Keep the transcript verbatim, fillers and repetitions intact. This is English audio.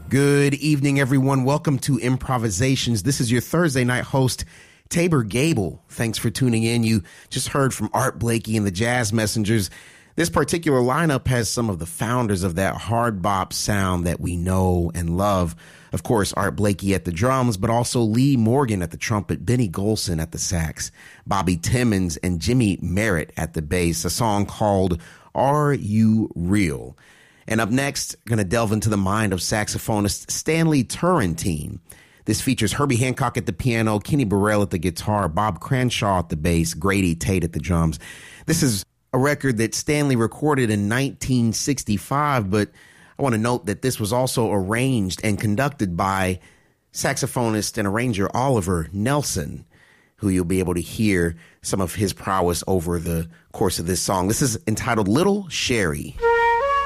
Good evening, everyone. Welcome to Improvisations. This is your Thursday night host, Tabor Gable. Thanks for tuning in. You just heard from Art Blakey and the Jazz Messengers. This particular lineup has some of the founders of that hard bop sound that we know and love. Of course, Art Blakey at the drums, but also Lee Morgan at the trumpet, Benny Golson at the sax, Bobby Timmons and Jimmy Merritt at the bass, a song called Are You Real? And up next, going to delve into the mind of saxophonist Stanley Turrentine. This features Herbie Hancock at the piano, Kenny Burrell at the guitar, Bob Cranshaw at the bass, Grady Tate at the drums. This is a record that Stanley recorded in nineteen sixty-five, but I want to note that this was also arranged and conducted by saxophonist and arranger Oliver Nelson, who you'll be able to hear some of his prowess over the course of this song. This is entitled Little Sherry.